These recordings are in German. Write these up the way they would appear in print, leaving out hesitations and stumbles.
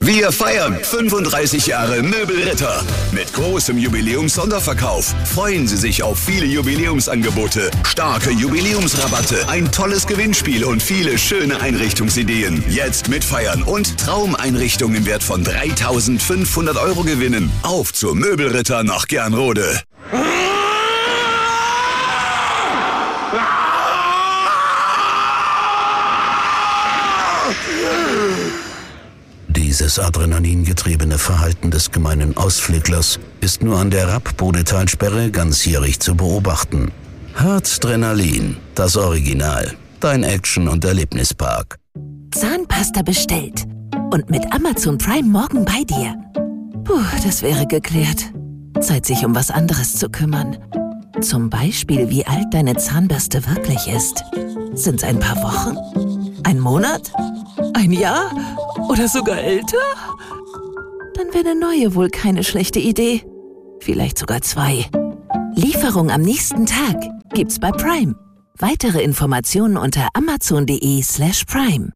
Wir feiern 35 Jahre Möbelritter. Mit großem Jubiläums-Sonderverkauf freuen Sie sich auf viele Jubiläumsangebote, starke Jubiläumsrabatte, ein tolles Gewinnspiel und viele schöne Einrichtungsideen. Jetzt mitfeiern und Traumeinrichtungen im Wert von 3.500 € gewinnen. Auf zur Möbelritter nach Gernrode. Dieses adrenalingetriebene Verhalten des gemeinen Ausflüglers ist nur an der Rapp-Bodetalsperre ganzjährig zu beobachten. Harzdrenalin, das Original. Dein Action- und Erlebnispark. Zahnpasta bestellt. Und mit Amazon Prime morgen bei dir. Puh, das wäre geklärt. Zeit, sich um was anderes zu kümmern. Zum Beispiel, wie alt deine Zahnbürste wirklich ist. Sind's ein paar Wochen? Ein Monat? Ein Jahr? Oder sogar älter? Dann wäre eine neue wohl keine schlechte Idee. Vielleicht sogar 2. Lieferung am nächsten Tag gibt's bei Prime. Weitere Informationen unter amazon.de/prime.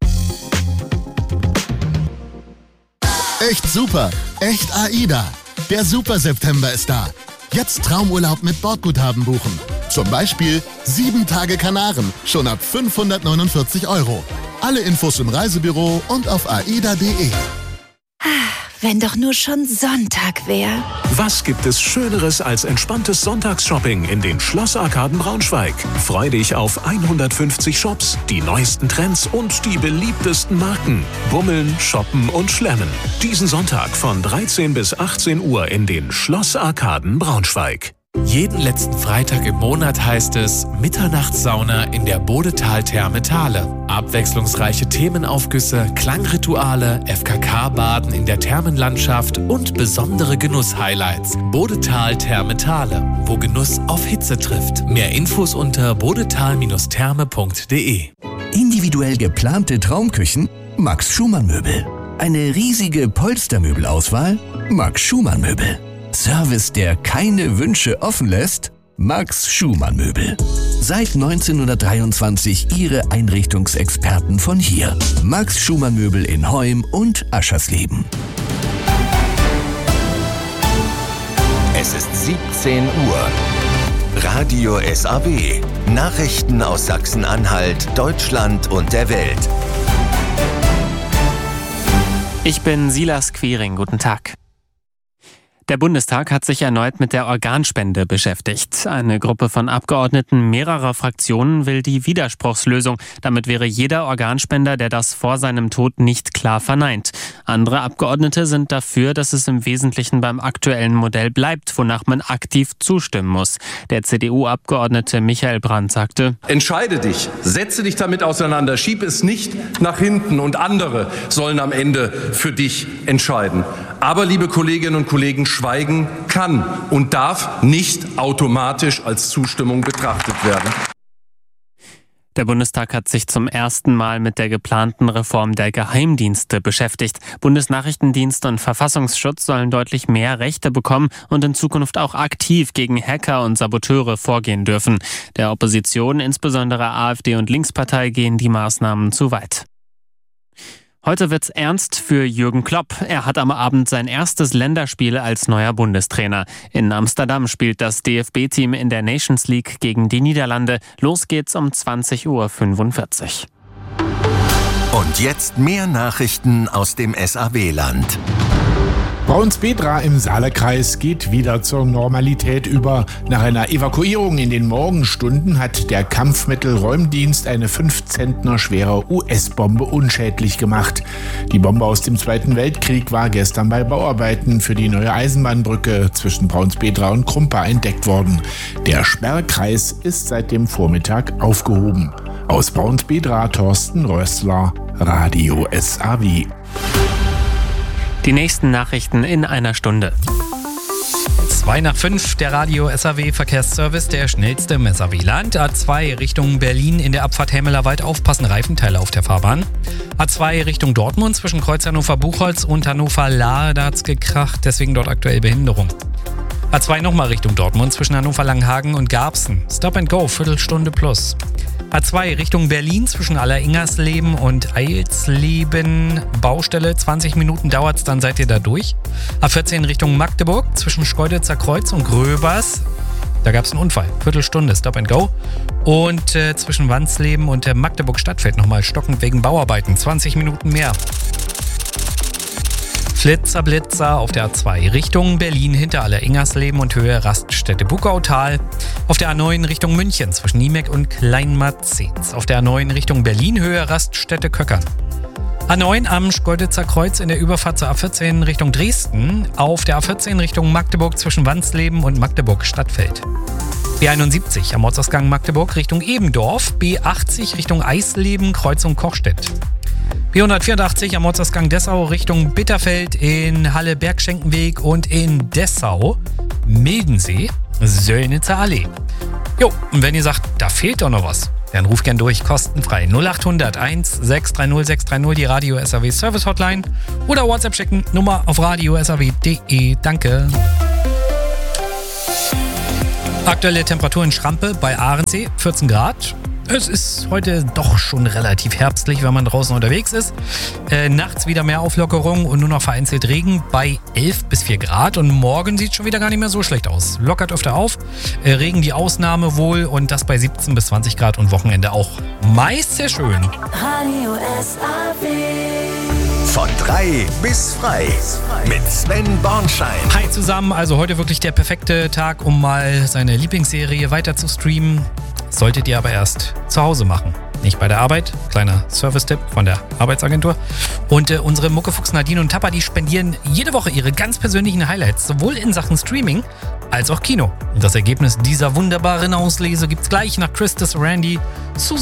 Echt super, echt AIDA. Der Super September ist da. Jetzt Traumurlaub mit Bordguthaben buchen. Zum Beispiel 7 Tage Kanaren, schon ab 549 €. Alle Infos im Reisebüro und auf aida.de. Wenn doch nur schon Sonntag wäre. Was gibt es Schöneres als entspanntes Sonntagsshopping in den Schlossarkaden Braunschweig? Freu dich auf 150 Shops, die neuesten Trends und die beliebtesten Marken. Bummeln, shoppen und schlemmen. Diesen Sonntag von 13 bis 18 Uhr in den Schlossarkaden Braunschweig. Jeden letzten Freitag im Monat heißt es Mitternachtssauna in der Bodetal-Therme Thale. Abwechslungsreiche Themenaufgüsse, Klangrituale, FKK-Baden in der Thermenlandschaft und besondere Genuss-Highlights. Bodetal-Therme Thale, wo Genuss auf Hitze trifft. Mehr Infos unter bodetal-therme.de. Individuell geplante Traumküchen? Max Schumann Möbel. Eine riesige Polstermöbelauswahl? Max Schumann Möbel. Service, der keine Wünsche offen lässt? Max Schumann Möbel. Seit 1923 Ihre Einrichtungsexperten von hier. Max Schumann Möbel in Heum und Aschersleben. Es ist 17 Uhr. Radio SAW. Nachrichten aus Sachsen-Anhalt, Deutschland und der Welt. Ich bin Silas Quiring. Guten Tag. Der Bundestag hat sich erneut mit der Organspende beschäftigt. Eine Gruppe von Abgeordneten mehrerer Fraktionen will die Widerspruchslösung. Damit wäre jeder Organspender, der das vor seinem Tod nicht klar verneint. Andere Abgeordnete sind dafür, dass es im Wesentlichen beim aktuellen Modell bleibt, wonach man aktiv zustimmen muss. Der CDU-Abgeordnete Michael Brandt sagte: Entscheide dich, setze dich damit auseinander, schieb es nicht nach hinten und andere sollen am Ende für dich entscheiden. Aber, liebe Kolleginnen und Kollegen, Schweigen kann und darf nicht automatisch als Zustimmung betrachtet werden. Der Bundestag hat sich zum ersten Mal mit der geplanten Reform der Geheimdienste beschäftigt. Bundesnachrichtendienst und Verfassungsschutz sollen deutlich mehr Rechte bekommen und in Zukunft auch aktiv gegen Hacker und Saboteure vorgehen dürfen. Der Opposition, insbesondere AfD und Linkspartei, gehen die Maßnahmen zu weit. Heute wird's ernst für Jürgen Klopp. Er hat am Abend sein erstes Länderspiel als neuer Bundestrainer. In Amsterdam spielt das DFB-Team in der Nations League gegen die Niederlande. Los geht's um 20:45 Uhr. Und jetzt mehr Nachrichten aus dem SAW-Land. Braunsbedra im Saalekreis geht wieder zur Normalität über. Nach einer Evakuierung in den Morgenstunden hat der Kampfmittelräumdienst eine 5 Zentner schwere US-Bombe unschädlich gemacht. Die Bombe aus dem Zweiten Weltkrieg war gestern bei Bauarbeiten für die neue Eisenbahnbrücke zwischen Braunsbedra und Krumpa entdeckt worden. Der Sperrkreis ist seit dem Vormittag aufgehoben. Aus Braunsbedra Thorsten Rössler, Radio SAW. Die nächsten Nachrichten in einer Stunde. 4:02, der Radio SAW Verkehrsservice, der schnellste im SAW-Land. A2 Richtung Berlin in der Abfahrt Hämelerwald aufpassen, Reifenteile auf der Fahrbahn. A2 Richtung Dortmund zwischen Kreuz Hannover-Buchholz und Hannover-Lahr, da hat's gekracht, deswegen dort aktuell Behinderung. A2 nochmal Richtung Dortmund zwischen Hannover Langenhagen und Garbsen. Stop and Go, Viertelstunde plus. A2 Richtung Berlin zwischen Alleringersleben und Eilsleben. Baustelle, 20 Minuten dauert's, dann seid ihr da durch. A14 Richtung Magdeburg zwischen Schkeuditzer Kreuz und Gröbers. Da gab es einen Unfall. Viertelstunde, Stop and Go. Und zwischen Wandsleben und Magdeburg Stadtfeld nochmal stockend wegen Bauarbeiten. 20 Minuten mehr. Flitzer auf der A2 Richtung Berlin hinter Alleringersleben und Höhe Raststätte Bukautal. Auf der A9 Richtung München zwischen Niemek und Kleinmarzens. Auf der A9 Richtung Berlin Höhe Raststätte Köckern. A9 am Schkeuditzer Kreuz in der Überfahrt zur A14 Richtung Dresden. Auf der A14 Richtung Magdeburg zwischen Wandsleben und Magdeburg Stadtfeld. B71 am Ortsausgang Magdeburg Richtung Ebendorf. B80 Richtung Eisleben Kreuzung Kochstedt. B184 am Ortsausgang Dessau Richtung Bitterfeld in Halle-Bergschenkenweg und in Dessau Mildensee Söllnitzer Allee. Jo, und wenn ihr sagt, da fehlt doch noch was, dann ruft gern durch, kostenfrei 0800 1 630 630, die Radio SAW Service Hotline, oder WhatsApp schicken, Nummer auf radio.saw.de. Danke. Aktuelle Temperatur in Schrampe bei Ahrensee, 14 Grad. Es ist heute doch schon relativ herbstlich, wenn man draußen unterwegs ist. Nachts wieder mehr Auflockerung und nur noch vereinzelt Regen bei 11 bis 4 Grad. Und morgen sieht es schon wieder gar nicht mehr so schlecht aus. Lockert öfter auf, Regen die Ausnahme wohl und das bei 17 bis 20 Grad und Wochenende auch. Meist sehr schön. Radio SAW. Von 3 bis frei mit Sven Bornschein. Hi zusammen, also heute wirklich der perfekte Tag, um mal seine Lieblingsserie weiter zu streamen. Solltet ihr aber erst zu Hause machen, nicht bei der Arbeit. Kleiner Service-Tipp von der Arbeitsagentur. Und unsere Muckefuchs Nadine und Tapper, die spendieren jede Woche ihre ganz persönlichen Highlights, sowohl in Sachen Streaming als auch Kino. Und das Ergebnis dieser wunderbaren Auslese gibt's gleich nach Christus Randy.